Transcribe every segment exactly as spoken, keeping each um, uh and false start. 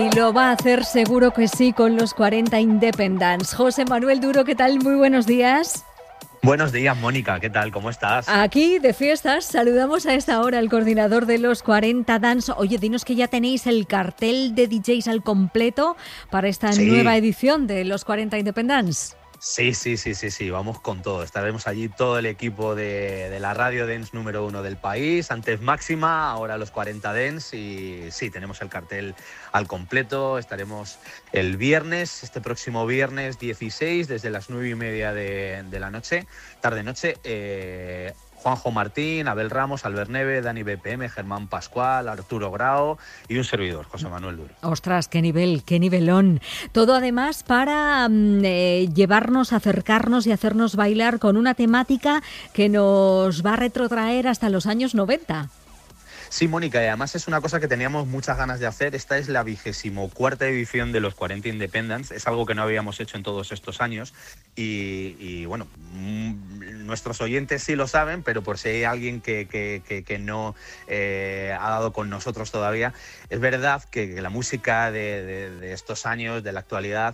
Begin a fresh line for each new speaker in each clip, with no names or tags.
Y lo va a hacer seguro que sí con los cuarenta Independence. José Manuel Duro, ¿qué tal? Muy buenos días.
Buenos días, Mónica, ¿qué tal? ¿Cómo estás?
Aquí de fiestas, saludamos a esta hora al coordinador de los cuarenta Dance. Oye, dinos que ya tenéis el cartel de D Js al completo para esta
Sí.
nueva edición de los cuarenta Independence.
Sí, sí, sí, sí, sí, vamos con todo. Estaremos allí todo el equipo de, de la radio dance número uno del país. Antes Máxima, ahora los cuarenta Dance. Y sí, tenemos el cartel al completo. Estaremos el viernes, este próximo viernes dieciséis, desde las nueve y media de, de la noche, tarde-noche. Eh, Juanjo Martín, Abel Ramos, Albert Neve, Dani B P M, Germán Pascual, Arturo Grao y un servidor, José Manuel Duro.
Ostras, qué nivel, qué nivelón. Todo además para eh, llevarnos, acercarnos y hacernos bailar con una temática que nos va a retrotraer hasta los años noventa.
Sí, Mónica, y además es una cosa que teníamos muchas ganas de hacer. Esta es la vigésimo cuarta edición de los cuarenta Independence. Es algo que no habíamos hecho en todos estos años. Y, y bueno, mmm, nuestros oyentes sí lo saben, pero por si hay alguien que, que, que, que no eh, ha dado con nosotros todavía, es verdad que, que la música de, de, de estos años, de la actualidad,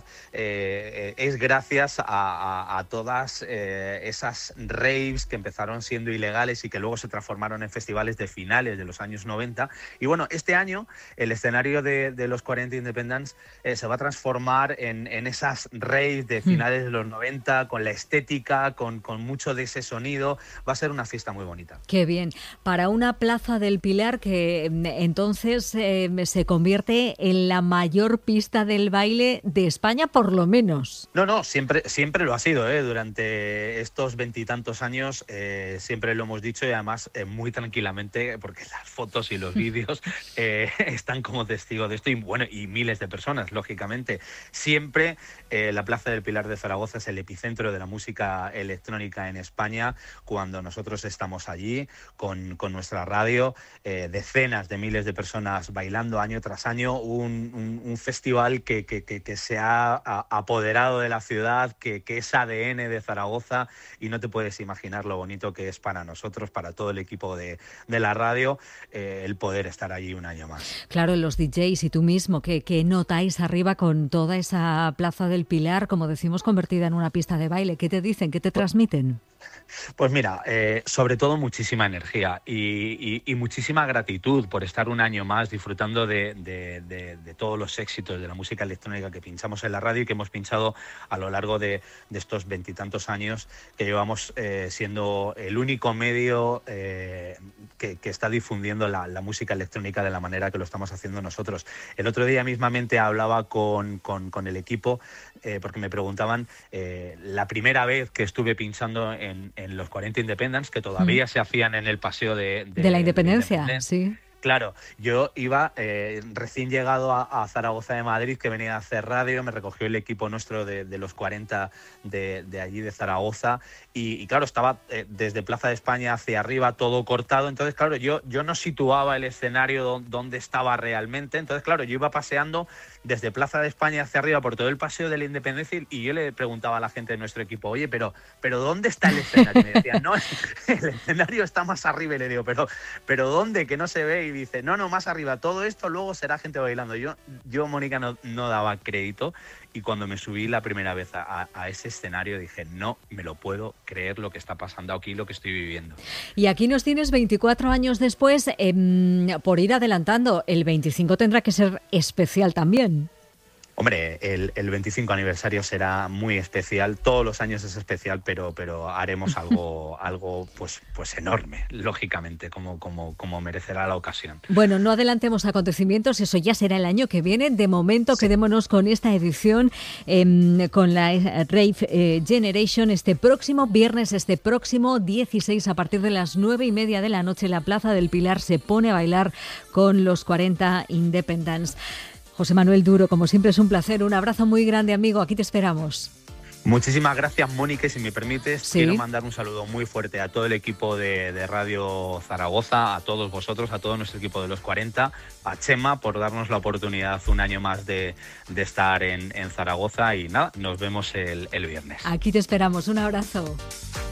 eh, es gracias a, a, a todas eh, esas raves que empezaron siendo ilegales y que luego se transformaron en festivales de finales de los años noventa. Y bueno, este año el escenario de, de los cuarenta Independence eh, se va a transformar en, en esas raves de finales de los noventa, con la estética, con, con mucho de ese sonido. Va a ser una fiesta muy bonita.
Qué bien. Para una Plaza del Pilar que entonces eh, se convierte en la mayor pista del baile de España, por lo menos.
No, no, siempre, siempre lo ha sido, ¿eh? Durante estos veintitantos años eh, siempre lo hemos dicho, y además eh, muy tranquilamente, porque las fotos y los vídeos eh, están como testigo de esto, y bueno, y miles de personas, lógicamente. Siempre eh, la Plaza del Pilar de Zaragoza es el epicentro de la música electrónica en España. Cuando nosotros estamos allí con, con nuestra radio, eh, decenas de miles de personas bailando año tras año, un, un, un festival que, que, que, que se ha apoderado de la ciudad, que, que es A D N de Zaragoza, y no te puedes imaginar lo bonito que es para nosotros, para todo el equipo de, de la radio, eh, el poder estar allí un año más.
Claro, los D Js y tú mismo, ¿qué, qué notáis arriba con toda esa Plaza del Pilar, como decimos, convertida en una pista de baile? ¿Qué te dicen? ¿Qué te transmiten?
Pues mira, eh, sobre todo muchísima energía y, y, y muchísima gratitud por estar un año más disfrutando de, de, de, de todos los éxitos de la música electrónica que pinchamos en la radio y que hemos pinchado a lo largo de, de estos veintitantos años que llevamos eh, siendo el único medio eh, que, que está difundiendo la, la música electrónica de la manera que lo estamos haciendo nosotros. El otro día mismamente hablaba con, con, con el equipo eh, porque me preguntaban eh, la primera vez que estuve pinchando en En, en los cuarenta Independence, que todavía mm. se hacían en el paseo de, de,
de la Independencia,
de
sí.
Claro, yo iba eh, recién llegado a, a Zaragoza de Madrid, que venía a hacer radio, me recogió el equipo nuestro de, de los cuarenta de, de allí de Zaragoza, y, y claro, estaba eh, desde Plaza de España hacia arriba todo cortado. Entonces claro, yo, yo no situaba el escenario donde, donde estaba realmente. Entonces claro, yo iba paseando desde Plaza de España hacia arriba por todo el paseo de la Independencia, y yo le preguntaba a la gente de nuestro equipo, oye, pero, pero ¿dónde está el escenario? Y me decían, no, el escenario está más arriba. Y le digo, pero, pero ¿dónde? Que no se ve. Y dice, no, no, más arriba, todo esto luego será gente bailando. Yo, yo Mónica, no, no daba crédito, y cuando me subí la primera vez a, a ese escenario dije, no me lo puedo creer lo que está pasando aquí, lo que estoy viviendo.
Y aquí nos tienes veinticuatro años después, eh, por ir adelantando, el veinticinco tendrá que ser especial también.
Hombre, el, el veinticinco aniversario será muy especial. Todos los años es especial, pero, pero haremos algo, algo pues, pues enorme, lógicamente, como, como, como merecerá la ocasión.
Bueno, no adelantemos acontecimientos, eso ya será el año que viene. De momento, sí. Quedémonos con esta edición, eh, con la Rave eh, Generation, este próximo viernes, este próximo dieciséis, a partir de las nueve y media de la noche, la Plaza del Pilar se pone a bailar con los cuarenta Independence. José Manuel Duro, como siempre es un placer, un abrazo muy grande, amigo, aquí te esperamos.
Muchísimas gracias, Mónica, y si me permites,
¿Sí?
quiero mandar un saludo muy fuerte a todo el equipo de, de Radio Zaragoza, a todos vosotros, a todo nuestro equipo de los cuarenta, a Chema por darnos la oportunidad un año más de, de estar en, en Zaragoza, y nada, nos vemos el, el viernes.
Aquí te esperamos, un abrazo.